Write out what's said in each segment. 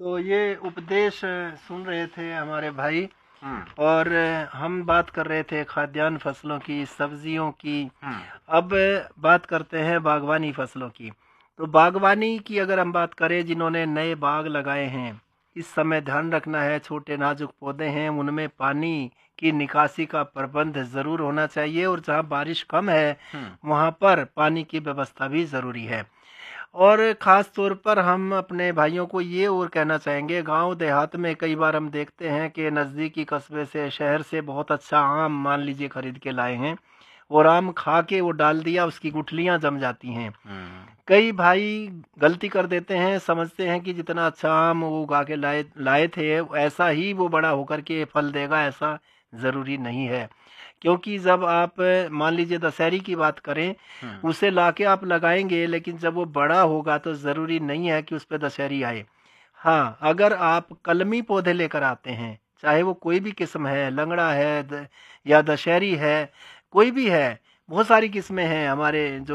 तो ये उपदेश सुन रहे थे हमारे भाई, और हम बात कर रहे थे खाद्यान्न फसलों की, सब्जियों की। अब बात करते हैं बागवानी फसलों की। तो बागवानी की अगर हम बात करें, जिन्होंने नए बाग लगाए हैं, इस समय ध्यान रखना है, छोटे नाजुक पौधे हैं, उनमें पानी की निकासी का प्रबंध ज़रूर होना चाहिए, और जहाँ बारिश कम है वहाँ पर पानी की व्यवस्था भी ज़रूरी है। और ख़ास तौर पर हम अपने भाइयों को ये और कहना चाहेंगे, गांव देहात में कई बार हम देखते हैं कि नज़दीकी कस्बे से, शहर से बहुत अच्छा आम मान लीजिए खरीद के लाए हैं, और आम खा के वो डाल दिया, उसकी गुठलियां जम जाती हैं। कई भाई गलती कर देते हैं, समझते हैं कि जितना अच्छा आम वो उगा के लाए थे ऐसा ही वो बड़ा होकर के फल देगा, ऐसा ज़रूरी नहीं है। क्योंकि जब आप मान लीजिए दशहरी की बात करें, उसे लाके आप लगाएंगे, लेकिन जब वो बड़ा होगा तो ज़रूरी नहीं है कि उस पर दशहरी आए। हाँ, अगर आप कलमी पौधे लेकर आते हैं, चाहे वो कोई भी किस्म है, लंगड़ा है या दशहरी है, कोई भी है, बहुत सारी किस्में हैं हमारे जो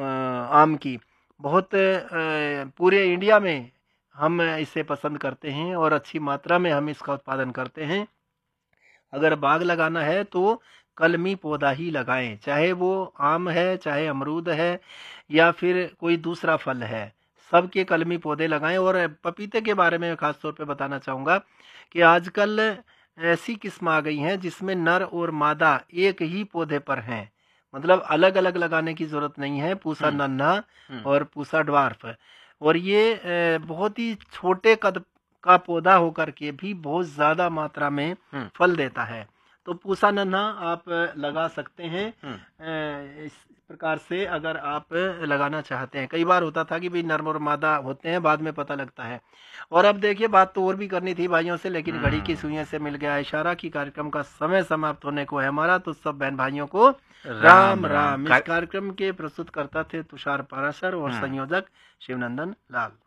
आम की, बहुत पूरे इंडिया में हम इसे पसंद करते हैं और अच्छी मात्रा में हम इसका उत्पादन करते हैं। अगर बाग लगाना है तो कलमी पौधा ही लगाएं, चाहे वो आम है, चाहे अमरूद है, या फिर कोई दूसरा फल है, सबके कलमी पौधे लगाएं। और पपीते के बारे में खास तौर पे बताना चाहूँगा कि आजकल ऐसी किस्म आ गई हैं जिसमें नर और मादा एक ही पौधे पर हैं, मतलब अलग अलग लगाने की ज़रूरत नहीं है, पूसा नन्हा और पूसा ड्वार्फ। और ये बहुत ही छोटे कद का पौधा होकर के भी बहुत ज़्यादा मात्रा में फल देता है। तो पूसा नन्हा आप लगा सकते हैं इस प्रकार से, अगर आप लगाना चाहते हैं। कई बार होता था कि भाई नर और मादा होते हैं, बाद में पता लगता है। और अब देखिए, बात तो और भी करनी थी भाइयों से, लेकिन घड़ी की सुइयों से मिल गया इशारा कि कार्यक्रम का समय समाप्त होने को है हमारा। तो सब बहन भाइयों को राम राम। इस कार्यक्रम के प्रस्तुत करता थे तुषार पाराशर और संयोजक शिवनंदन लाल।